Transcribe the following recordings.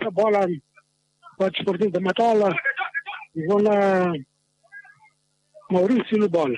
essa bola para o Desportivo da Matola. Vou na Maurício no bola.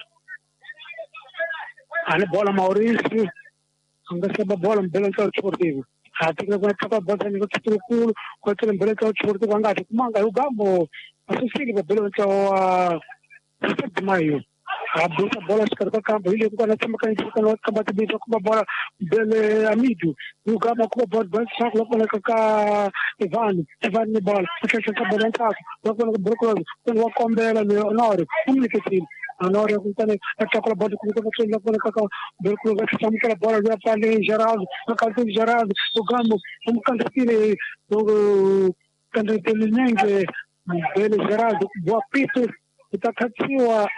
A bola Maurício. Anga se bola mbele ao Desportivo. Atika kwa toka bola ni kitu cool kwa tele mbele ao Desportivo anga kumanga ugambo. Asisili mbele ao Maio. A bola escarpa campo ile kwa nasema kama kitu kama tibisa kwa bola mbele amidu. Ugamba kwa bola basi sako kwa kaka Ivan ni bola. Kisha kwa bola sako kwa brokolo kwa kombela ni honor. Comunicative Honor kutane atakola bola kwa kaka brokolo kwa samkala bola ya pale Gerard akati Gerard ugambo umkandile kandile nenge mbele Gerard boa pito itakatiwa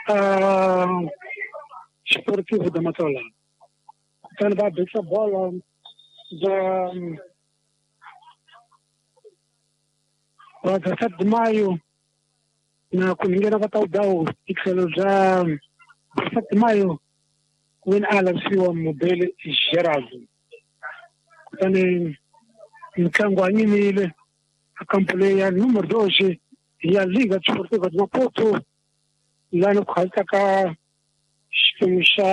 Desportivo da Matola. Então vai essa bola da 17 de maio na kuningira vatau dau ikelo já 17 de maio win alasiwa mobile Geraldo. Então mkango anyimile akampleya número 2 ya Liga Desportiva de Maputo. Lá no Calcaca, já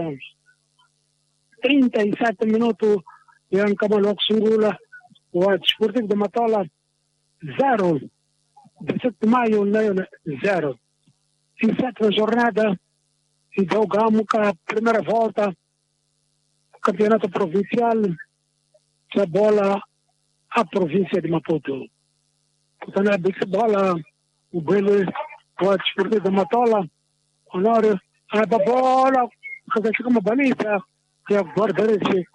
37 minutos, e acabou logo Surula, o Desportivo de Matola, 0. 17 de maio, 0. Em 7ª jornada, e jogamos a primeira volta, o campeonato provincial, a bola, a província de Maputo. Portanto, a bola, o Belo, o Desportivo da Matola, Honor, a bola, que fica uma baliza, que agora parece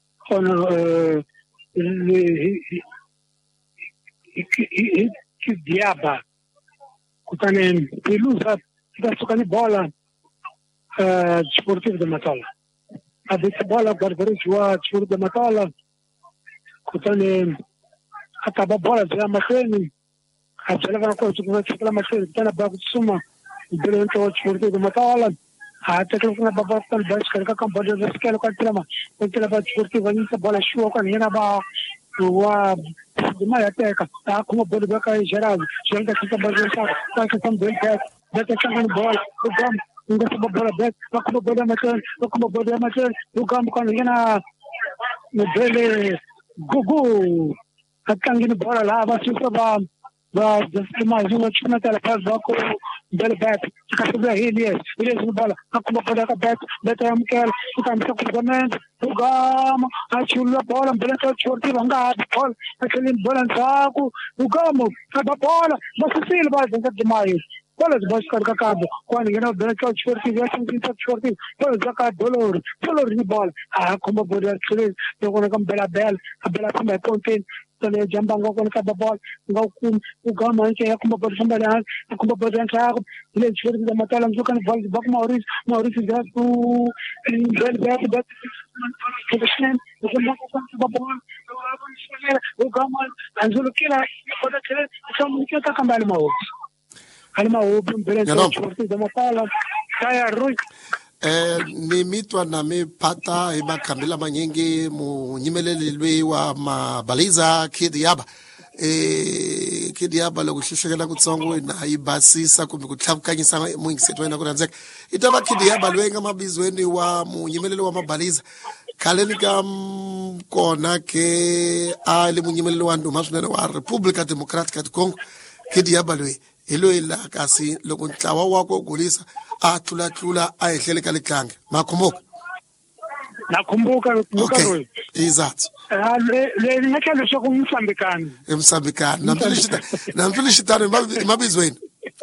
que diaba, portanto, Pelusa, que está tocando bola, Desportivo da Matola. A dessa bola, agora parece o Desportivo da Matola, portanto, acaba a bola, já Macene, a Jalava Costa, que vai ficar na Macene, que está na Bago de Suma, durante o Desportivo da Matola, a técnica na Babata, o Baixo, que é a campanha da esquerda, com a trama, o Desportivo, a bola chuva, com a Nina Ba, o de Maia Teca, tá como a bola do Caio Geraldo, chega aqui com a bola do Estado, tá que estão bem perto, bete a bola, o Gamo, não deixa a bola bete, vai como a bola da Macene, vai como a bola da Macene, o Gamo, com a Nina, no Bele, Gugu, a Tangina bola lá, vai se provar. Mais uma na tela faz com Belo Beto, fica sobre a Elias no bola, como a bola da Beto, Beto é Miquel, o campo de cruzamento, o Gamo, a chula bola, branca, o Desportivo, a bola, aquele bola no saco, o Gamo, a bola, você se ele vai dentro de maio. Bola de baixo carga cabo, quando ele não branca, o Desportivo, assim que o Desportivo, bola de cá, dolor de bola, como a bola de eu vou com Bela Bela, a Bela como é contente. Jambanga con kababol ngaukum ugama ke yakuma bersambalan yakuma berjansa ile chhod de matalam zukan bal bak Maurice da tu bel bet kishnen jambanga con kababol ugama anzulu kila koda kile samu kita kambali mawo alma obum belen chhod de matalam kaya rui ni mitwa na me pata eba kamila manyingi mu nyimelelelwe wa mabaliza Kidiyaba Kidiyaba lokushishekela kutsongo na ibasisa kumbe kutlhabukanyisa muingisetwe na kuranzeka itaba Kidiyaba lwenga mabizweni wa mu nyimelelo wa mabaliza khaleni ka kona ke ali mu nyimelelo wa nduma swinene wa Republica Democratic of Congo Kidiyaba lwe ilo ila kasi loko ntlawa wako gulisa atlula ayehleleka litlanga nakumbuka okay exactly le ngakhala sho kumsambikani namfilishitana mabizweni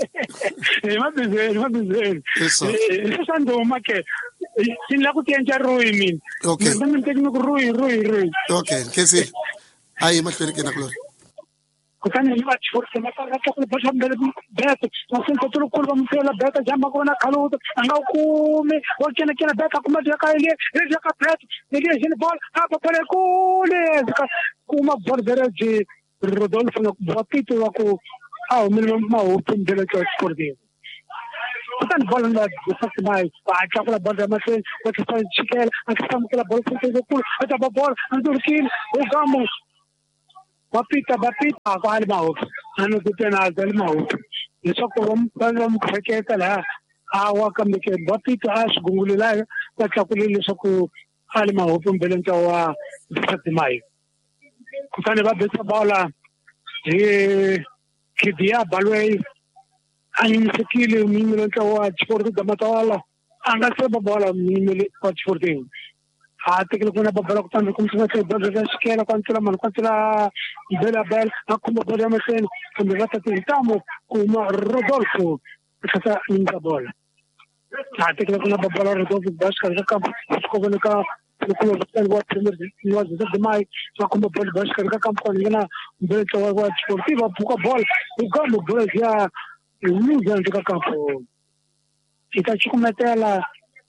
mabizweni sisandoma ke sinla kutenja rui mina okay nami tekniku rui okay kesi ayi mahlweni ke nakulori kutani ni wachurse mataka kwa bashambele beta nasenza tulo kulwa mfela beta jamba kona kaluta anga kume wakena kena beta kuma jaka ile jaka beta ile jene ball hapa pale kule kuma bordereji Rodolfo na bapito wako au minimum mau pindele kwa sportive kutani ball na sasa mai chakula border machine kwa chikel akisema kila ball kwa kule hata ball ndio kin ugamo bapita kwa hali mahofu anakutana hali mahofu leswaku va mu kheketa laha awa kambe ke bapita a swi gungulelayo va tlakulile leswaku hali mahofu mbelenta wa Satimayo kutani va besa bola hi Kidia Balway anyimisekile mbelenta wa Chiporti de Matola anga se bola mbelenta wa Chiporti tekele kuna babala kutani kumsema se babala shikela kwantila man kwantila bel akumba bola masen kumbe vata tintamo kuma Rodolfo kasa ninja bola tekele kuna babala Rodolfo bashka zakam skoveneka kuma batani wa premier niwa Satimayo kuma bola bashka kam kwa ngina mbelenta wa Chiporti va puka bola ugambo bola ya luza ndika kampo itachukumetela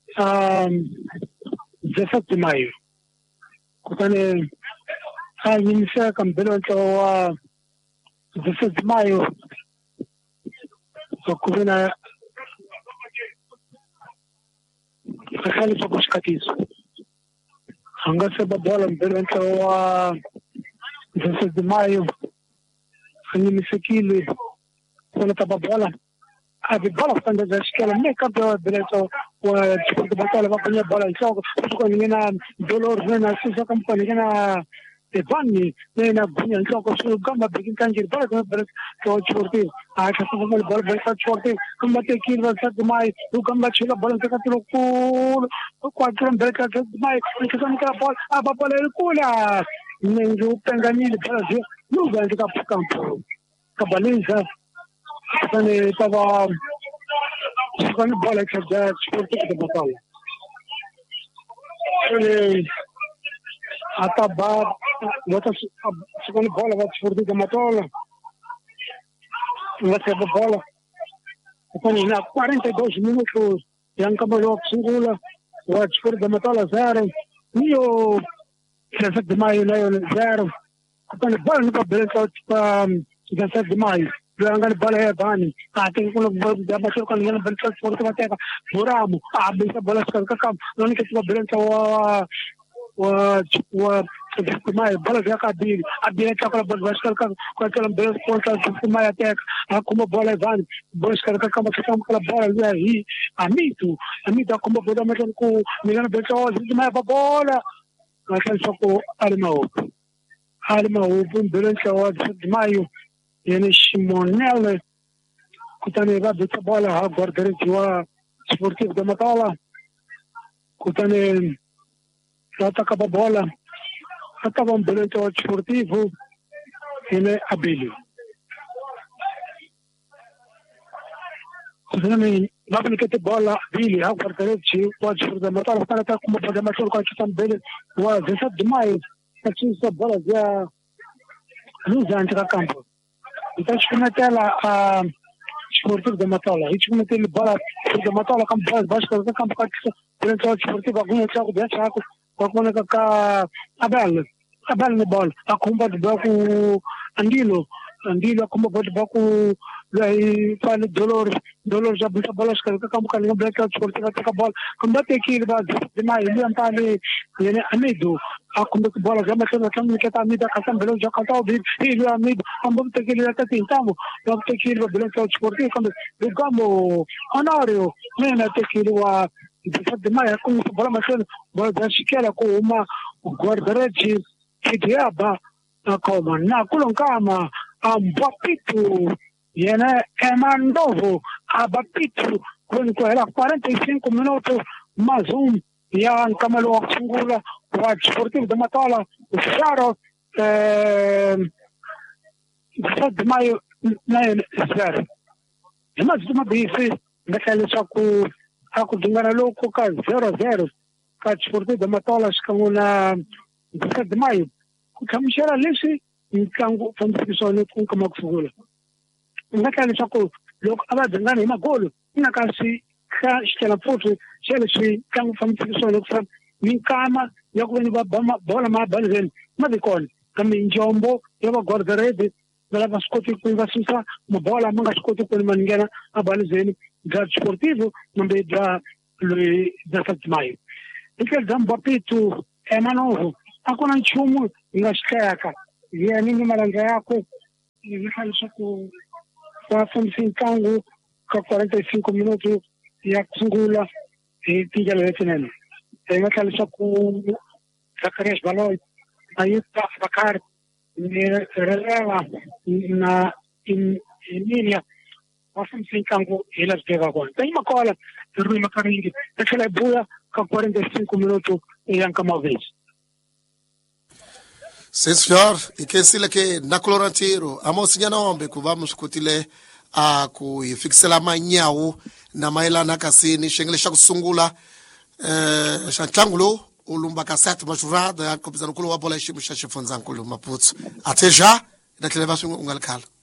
Satimayo kutani anyimisa kambelenta wa Satimayo kuvena akali kushikatizo angaseba bola mbelenta wa Satimayo anyimisekile kuna tababola bola kwenda za shikela meka kwa beleto wa Chiporti Batala vafanya bola isoko kwa ningena dolor na sisa kama ningena Evani na gunya isoko so kama begin kanjir bola kwa beleto kwa Chiporti kasa bola beleto Chiporti kama tekil Satimayo kama chila bola kakatilo kwa kila beleto Satimayo kasa nika bola bola kula nengo pengani bola zio nuga ndika kampo kabaliza kani tava kani bola kaja Chiporti de Matola ata ba wata kani bola wa Chiporti de Matola wata bola kani na 42 minutos yang kama singula wa Chiporti de Matola 0 niyo Satimayo nayo 0 kani bola ni kabeleta Satimayo angani bola ya bani ate kuna bola bacho kan ngana belta Chiporti bateka buramu abisa bola ska kam nani ke belta wa Satimayo bola ya kabili abia chakala bola ska kwa kala belta kontra Satimayo atek akuma bola bani bola ska kama kala bola ya hi amitu akuma bola mekan ku ngana belta wa Satimayo bola akan soko almao belta wa Satimayo yani Shimonel kutani va beta bola ha guardare wa Chiporti de Matola kutani ataka bola ataka mbelenta wa Chiporti ine Abelio kutani labda nikete bola Abelio ha guardare wa Chiporti de Matola kana ta kuma bola Matola kwa kitam bele wa Satimayo kachisa bola ya luza antika kampo itachukumetela Chiporti de Matola ichukumetela bola de Matola kam bola bashka kam pakisa belenta Chiporti bagunya chako bia chako kwa kuona kaka abel ni bola akumba de baku andilo akumba de baku lai pale dolor já bisa bola ska kam kan belenta Chiporti ka bola kumbate ki ba de mai antale yani amido akumba bola já mas kam nikata amida kasam belo já kata bi ile amido ambam tekili ata tintamo ambam tekili belenta Chiporti kam gamo honorio nena tekili wa Satimayo kuma bola mas bola da shikela ko uma guardareji kidiaba kama na kulonkama ambapitu yana Emandovo abapitu kwa era 45 minutos mais ya nkamalo wa kungula wa Chiporti de Matola zero Satimayo na zero mas uma bisi nakale saku dingana loko ka 0-0 ka Chiporti de Matola skanguna Satimayo kukamshara lesi nkangu famfikisone kama kufugula nakale saku loko abadingana magolo nakasi ka shikela futhi shele kangu famfikisone kufam minkama yakubeni bola mabaleni mabikona kama injombo yaba guardarede dalla mascotte qui va senza ma bola manga scotte con maningana abalizeni da sportivo non vedo lui da Satimayo e che da Mbappé tu Emanovo hakuna nchumu ingashikaka nini malanja yako inafanya kwa funsi kangu kwa 45 minutos ya kusungula tija lete neno inafanya Zacarias Baloy ayuta Bakar ni releva na Emilia wafunsi kangu ila zitega kwa taima kola Rui Makaringi nakala buya kwa 45 minutos yang kama vez. Sim, senhor. E que se que na Clorantiro, a mocinha não ombe que vamos cutile a ku fixela manhau na maila na kasini shengle shakusungula shantlangulo ulumba kasete majurada kopizana kulo wa bola shimu shashifonza nkulu maputsu. Até já, da televisão ungalkala.